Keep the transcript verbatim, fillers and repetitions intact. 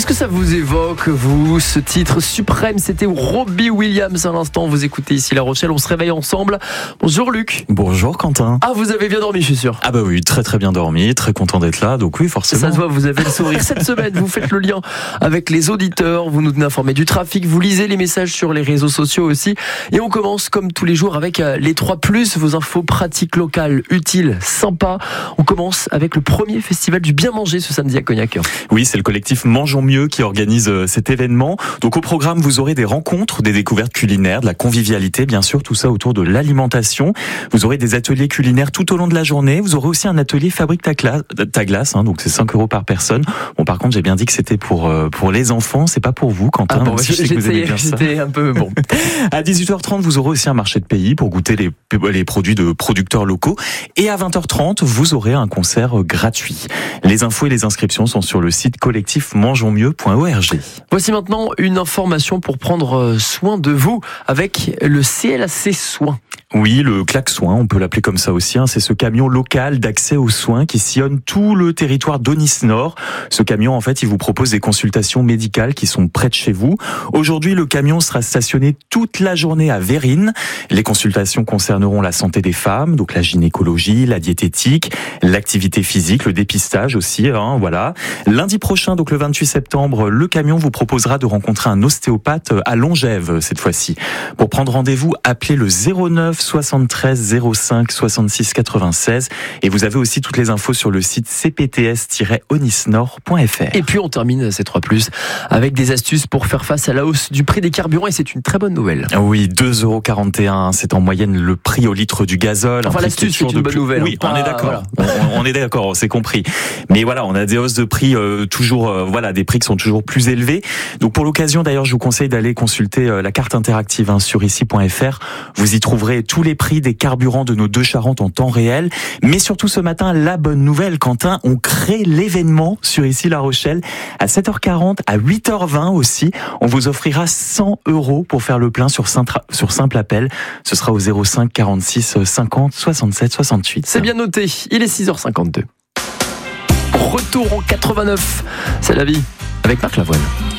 que ça vous évoque, vous, ce titre suprême? C'était Robbie Williams à l'instant. Vous écoutez ici La Rochelle, on se réveille ensemble. Bonjour Luc. Bonjour Quentin. Ah, vous avez bien dormi, je suis sûr. Ah bah oui, très très bien dormi, très content d'être là, donc oui, forcément. Ça se voit, vous avez le sourire. Cette semaine, vous faites le lien avec les auditeurs, vous nous informez du trafic, vous lisez les messages sur les réseaux sociaux aussi. Et on commence comme tous les jours avec les trois plus, vos infos pratiques locales, utiles, sympas. On commence avec le premier festival du bien manger ce samedi à Cognac. Oui, c'est le collectif Mangeons Mieux qui organise cet événement. Donc au programme, vous aurez des rencontres, des découvertes culinaires, de la convivialité, bien sûr, tout ça autour de l'alimentation. Vous aurez des ateliers culinaires tout au long de la journée. Vous aurez aussi un atelier fabrique ta, cla- ta glace, hein, donc c'est cinq euros par personne. Bon, par contre, j'ai bien dit que c'était pour pour les enfants, c'est pas pour vous, Quentin. Ah bon, si je sais que vous aimez bien ça. J'étais un peu bon. À dix-huit heures trente, vous aurez aussi un marché de pays pour goûter les les produits de producteurs locaux. Et à vingt heures trente, vous aurez un concert gratuit. Les infos et les inscriptions sont sur le site collectif mangeons mieux point org. Voici maintenant une information pour prendre soin de vous avec le C L A C Soins. Oui, le Clac Soins, on peut l'appeler comme ça aussi, hein. C'est ce camion local d'accès aux soins qui sillonne tout le territoire d'Aunis Nord. Ce camion, en fait, il vous propose des consultations médicales qui sont près de chez vous. Aujourd'hui, le camion sera stationné toute la journée à Vérines. Les consultations concerneront la santé des femmes, donc la gynécologie, la diététique, l'activité physique, le dépistage aussi, hein, voilà. Lundi prochain, donc le vingt-huit septembre, le camion vous proposera de rencontrer un ostéopathe à Longève cette fois-ci. Pour prendre rendez-vous, appelez le zéro neuf soixante-treize zéro cinq soixante-six quatre-vingt-seize et vous avez aussi toutes les infos sur le site c p t s tiret onis nord point f r. Et puis on termine ces trois plus avec des astuces pour faire face à la hausse du prix des carburants et c'est une très bonne nouvelle. Oui, deux euros quarante et un, c'est en moyenne le prix au litre du gazole. Enfin, l'astuce, c'est une bonne nouvelle. Oui, hein, on pas... est d'accord. Voilà. on, on est d'accord, c'est compris. Mais voilà, on a des hausses de prix euh, toujours, euh, voilà, des prix qui sont toujours plus élevés. Donc pour l'occasion, d'ailleurs, je vous conseille d'aller consulter euh, la carte interactive hein, sur ici point f r. Vous y trouverez tous les prix des carburants de nos deux Charentes en temps réel. Mais surtout ce matin, la bonne nouvelle, Quentin, on crée l'événement sur ici La Rochelle à sept heures quarante, à huit heures vingt aussi. On vous offrira cent euros pour faire le plein sur simple, sur simple appel. Ce sera au zéro cinq quarante-six cinquante soixante-sept soixante-huit. C'est bien noté, il est six heures cinquante-deux. Retour en quatre-vingt-neuf, c'est la vie avec Marc Lavoine.